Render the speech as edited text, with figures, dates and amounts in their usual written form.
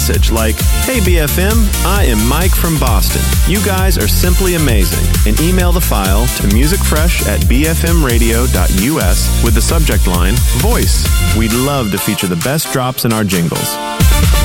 message like, "Hey BFM, I am Mike from Boston. You guys are simply amazing," and email the file to musicfresh@bfmradio.us with the subject line, Voice. We'd love to feature the best drops in our jingles.